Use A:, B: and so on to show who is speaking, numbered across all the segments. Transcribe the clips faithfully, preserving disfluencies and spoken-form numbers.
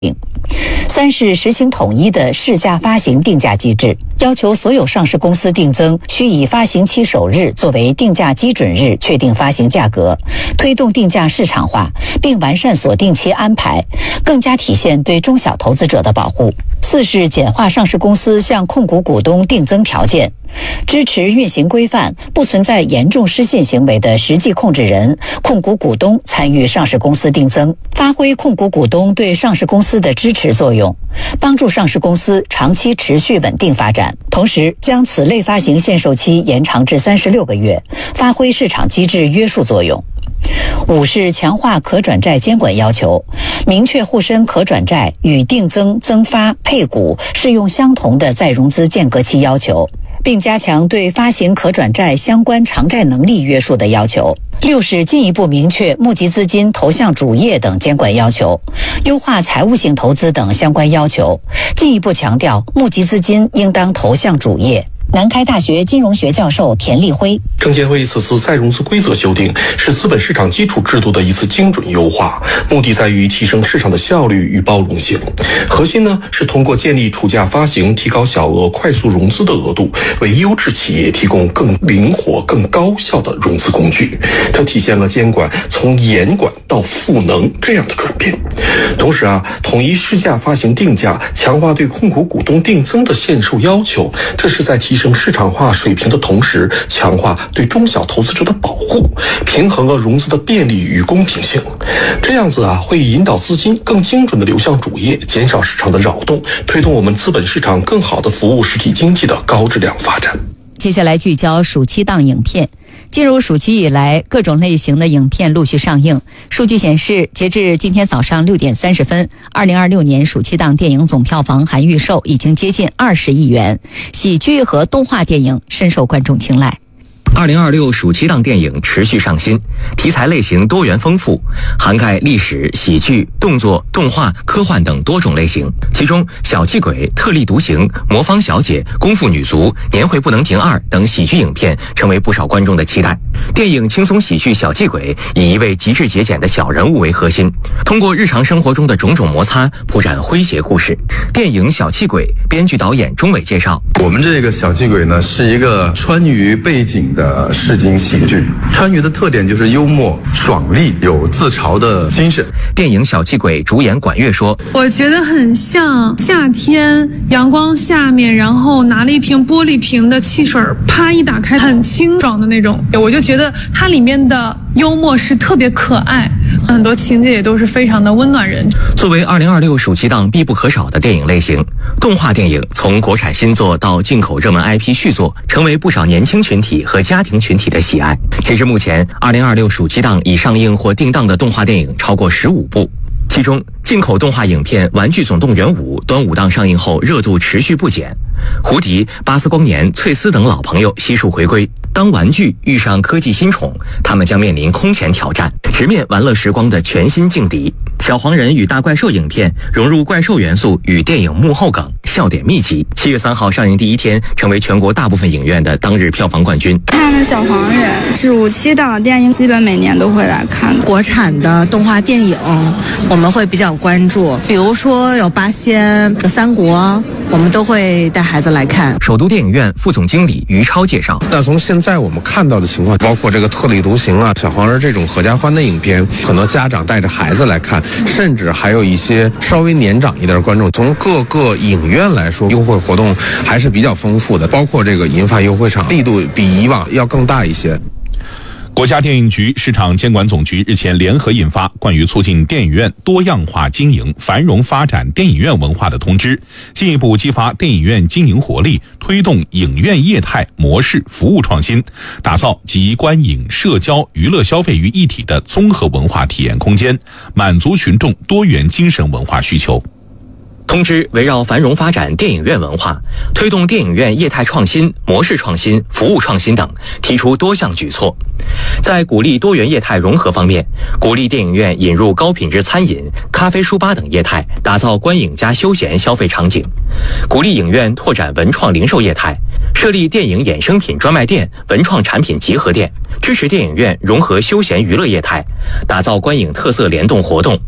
A: 三是实行统一的市价发行定价机制，要求所有上市公司定增需以发行期首日作为定价基准日确定发行价格，推动定价市场化，并完善锁定期安排，更加体现对中小投资者的保护。四是简化上市公司向控股股东定增条件，支持运行规范，不存在严重失信行为的实际控制人、控股股东参与上市公司定增，发挥控股股东对上市公司的支持作用，帮助上市公司长期持续稳定发展。同时，将此类发行限售期延长至三十六个月，发挥市场机制约束作用。五是强化可转债监管要求，明确沪深可转债与定增、增发、配股适用相同的再融资间隔期要求，并加强对发行可转债相关偿债能力约束的要求。六是进一步明确募集资金投向主业等监管要求，优化财务性投资等相关要求，进一步强调募集资金应当投向主业。南开大学金融学教授田立辉，
B: 证监会此次再融资规则修订是资本市场基础制度的一次精准优化，目的在于提升市场的效率与包容性。核心呢是通过建立储价发行，提高小额快速融资的额度，为优质企业提供更灵活、更高效的融资工具。这体现了监管从严管到赋能这样的转变。同时啊，统一市价发行定价，强化对控股股东定增的限售要求，这是在提升市场化水平的同时，强化对中小投资者的保护，平衡了融资的便利与公平性。这样子啊，会引导资金更精准地流向主业，减少市场的扰动，推动我们资本市场更好地服务实体经济的高质量发展。
C: 接下来聚焦暑期档影片。进入暑期以来，各种类型的影片陆续上映。数据显示，截至今天早上六点三十分，二零二六年暑期档电影总票房含预售已经接近二十亿元，喜剧和动画电影深受观众青睐。
D: 二零二六暑期档电影持续上新，题材类型多元丰富，涵盖历史、喜剧、动作、动画、科幻等多种类型。其中，《小气鬼》、《特立独行》、《魔方小姐》、《功夫女足》、《年会不能停二》等喜剧影片成为不少观众的期待。电影轻松喜剧《小气鬼》以一位极致节俭的小人物为核心，通过日常生活中的种种摩擦，铺展诙谐故事。电影《小气鬼》编剧导演钟伟介绍，
E: 我们这个小气鬼呢，是一个川渝背景的的市井喜剧。川渝的特点就是幽默、爽利，有自嘲的精神。
D: 电影《小气鬼》主演管乐说：“
F: 我觉得很像夏天阳光下面，然后拿了一瓶玻璃瓶的汽水，啪一打开，很清爽的那种。我就觉得它里面的幽默是特别可爱，很多情节也都是非常的温暖人。”
D: 作为二零二六暑期档必不可少的电影类型，动画电影从国产新作到进口热门 I P 续作，成为不少年轻群体和家庭群体的喜爱。截至目前，二零二六暑期档已上映或定档的动画电影超过十五部。其中，进口动画影片《玩具总动员五》端午档上映后热度持续不减，胡迪、巴斯光年、翠丝等老朋友悉数回归。当玩具遇上科技新宠，他们将面临空前挑战，直面玩乐时光的全新劲敌。小黄人与大怪兽影片融入怪兽元素与电影幕后梗，笑点密集。七月三号上映第一天，成为全国大部分影院的当日票房冠军。
G: 看了小黄人，暑期档的电影基本每年都会来看。
H: 国产的动画电影我们会比较关注，比如说有八仙、有三国，我们都会带孩子来看。
D: 首都电影院副总经理于超介绍：
I: 那从现在我们看到的情况，包括这个特立独行啊、小黄人这种合家欢的影片，很多家长带着孩子来看，甚至还有一些稍微年长一点的观众。从各个影院来说，优惠活动还是比较丰富的，包括这个银发优惠场力度比以往要更大一些。
J: 国家电影局市场监管总局日前联合印发《关于促进电影院多样化经营、繁荣发展电影院文化的通知》，进一步激发电影院经营活力，推动影院业态模式服务创新，打造集观影、社交、娱乐消费于一体的综合文化体验空间，满足群众多元精神文化需求。
D: 通知围绕繁荣发展电影院文化，推动电影院业态创新、模式创新、服务创新等，提出多项举措。在鼓励多元业态融合方面，鼓励电影院引入高品质餐饮、咖啡书吧等业态，打造观影加休闲消费场景；鼓励影院拓展文创零售业态，设立电影衍生品专卖店、文创产品结合店，支持电影院融合休闲娱乐业态，打造观影特色联动活动；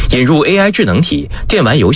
D: 引入 A I 智能体、电玩游戏